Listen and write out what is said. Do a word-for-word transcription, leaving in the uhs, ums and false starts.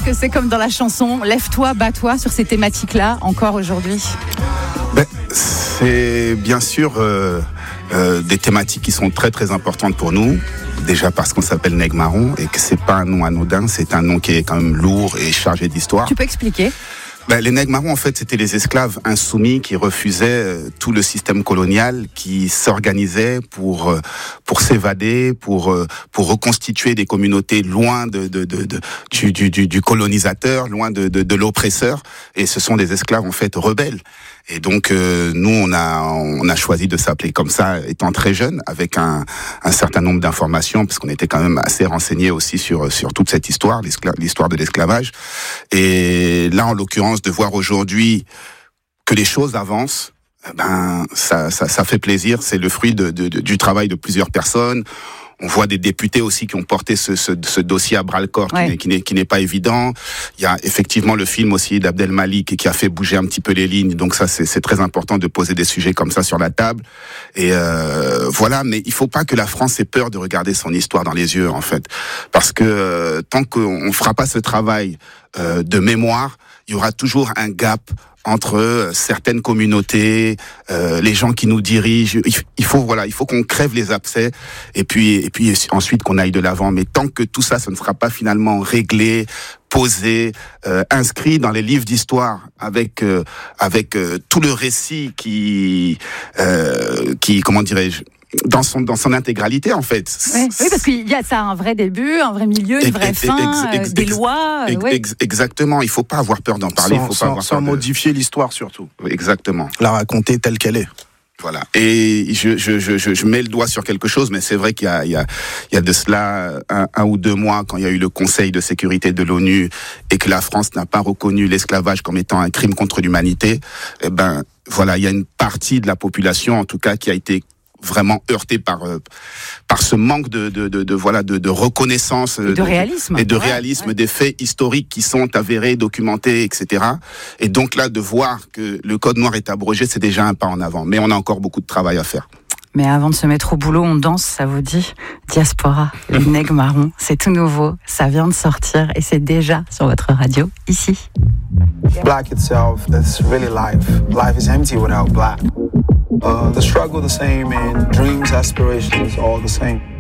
que c'est comme dans la chanson « Lève-toi, bats-toi » sur ces thématiques-là, encore aujourd'hui? ben, C'est bien sûr euh, euh, des thématiques qui sont très très importantes pour nous. Déjà parce qu'on s'appelle Nègre Marron et que c'est pas un nom anodin, c'est un nom qui est quand même lourd et chargé d'histoire. Tu peux expliquer? Ben, les nègres marrons, en fait, c'était les esclaves insoumis qui refusaient euh, tout le système colonial, qui s'organisaient pour euh, pour s'évader, pour euh, pour reconstituer des communautés loin de, de, de, de du, du, du, du colonisateur, loin de, de, de l'oppresseur. Et ce sont des esclaves en fait rebelles. Et donc euh, nous, on a on a choisi de s'appeler comme ça, étant très jeune, avec un un certain nombre d'informations, parce qu'on était quand même assez renseignés aussi sur sur toute cette histoire, l'histoire de l'esclavage. Et là, en l'occurrence, de voir aujourd'hui que les choses avancent, ben ça ça, ça fait plaisir. C'est le fruit de, de, de du travail de plusieurs personnes. On voit des députés aussi qui ont porté ce, ce, ce dossier à bras-le-corps, qui, ouais. n'est, qui, n'est, qui n'est pas évident. Il y a effectivement le film aussi d'Abdel Malik qui a fait bouger un petit peu les lignes. Donc ça, c'est, c'est très important de poser des sujets comme ça sur la table. Et euh, voilà, mais il faut pas que la France ait peur de regarder son histoire dans les yeux, en fait. Parce que euh, tant qu'on ne fera pas ce travail euh, de mémoire, il y aura toujours un gap entre certaines communautés, euh, les gens qui nous dirigent. Il faut voilà, il faut qu'on crève les abcès et puis et puis ensuite qu'on aille de l'avant. Mais tant que tout ça, ce ne sera pas finalement réglé, posé, euh, inscrit dans les livres d'histoire avec euh, avec euh, tout le récit qui euh, qui comment dirais-je, dans son dans son intégralité en fait. Oui, oui, parce qu'il y a ça un vrai début, un vrai milieu, une vraie ex, fin, ex, ex, euh, des ex, lois. Ex, ouais. ex, exactement, il faut pas avoir peur d'en parler, sans, il faut sans, pas avoir sans peur modifier de... l'histoire surtout. Oui, exactement. La raconter telle qu'elle est. Voilà. Et je, je, je, je mets le doigt sur quelque chose, mais c'est vrai qu'il y a, il y a, il y a de cela un, un ou deux mois, quand il y a eu le Conseil de sécurité de l'ONU et que la France n'a pas reconnu l'esclavage comme étant un crime contre l'humanité, eh ben, voilà, il y a une partie de la population, en tout cas, qui a été vraiment heurté par euh, par ce manque de de de, de voilà de, de reconnaissance et de, de réalisme et de ouais, réalisme ouais. des faits historiques qui sont avérés, documentés, et cetera. Et donc là, de voir que le code noir est abrogé, c'est déjà un pas en avant. Mais on a encore beaucoup de travail à faire. Mais avant de se mettre au boulot, on danse, ça vous dit? Diaspora, les Nègres Marrons, c'est tout nouveau, ça vient de sortir et c'est déjà sur votre radio, ici. Black itself, that's really life. Life is empty without black. Uh, the struggle the same and dreams, aspirations, all the same.